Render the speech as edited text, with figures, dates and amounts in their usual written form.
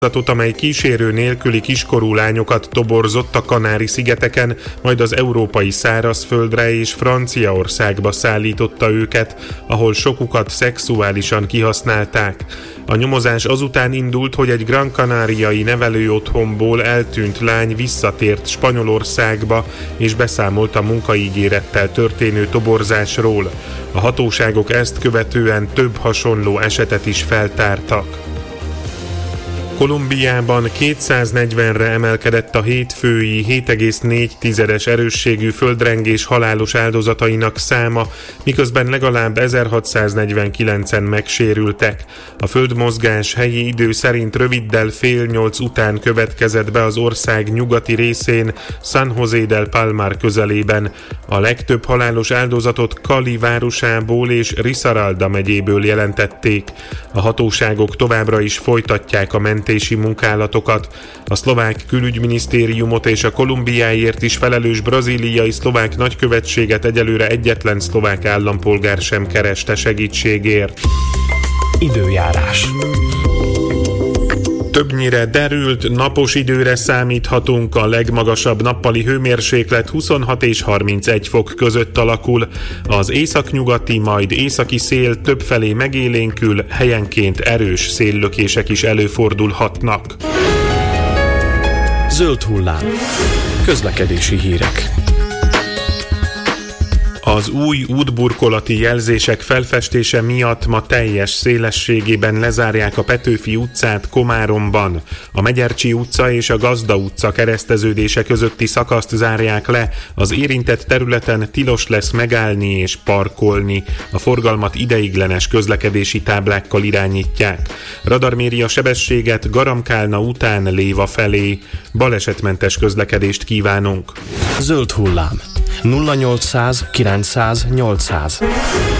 amely kísérő nélküli kiskorú lányokat toborzott a Kanári-szigeteken, majd az európai szárazföldre és Franciaországba szállította őket, ahol sokukat szexuálisan kihasználták. A nyomozás azután indult, hogy egy Gran Canariai nevelőotthonból eltűnt lány visszatért Spanyolországba, és beszámolt a munkaígérettel történő toborzásról. A hatóságok ezt követően több hasonló esetet is feltártak. Kolumbiában 240-re emelkedett a hétfői 7,4 erősségű földrengés halálos áldozatainak száma, miközben legalább 1649-en megsérültek. A földmozgás helyi idő szerint röviddel 7:30 után következett be az ország nyugati részén, San José del Palmar közelében. A legtöbb halálos áldozatot Cali városából és Risaralda megyéből jelentették. A hatóságok továbbra is folytatják a mentési munkálatokat. A szlovák külügyminisztériumot és a Kolumbiáért is felelős brazíliai szlovák nagykövetséget egyelőre egyetlen szlovák állampolgár sem kereste segítségért. Időjárás. Többnyire derült, napos időre számíthatunk, a legmagasabb nappali hőmérséklet 26 és 31 fok között alakul. Az északnyugati, majd északi szél többfelé megélénkül, helyenként erős széllökések is előfordulhatnak. Zöld hullám. Közlekedési hírek. Az új útburkolati jelzések felfestése miatt ma teljes szélességében lezárják a Petőfi utcát Komáromban. A Megyercsi utca és a Gazda utca kereszteződése közötti szakaszt zárják le, az érintett területen tilos lesz megállni és parkolni. A forgalmat ideiglenes közlekedési táblákkal irányítják. Radar méri a sebességet Garamkálna után Léva felé. Balesetmentes közlekedést kívánunk. Zöld hullám. 0800 900 800.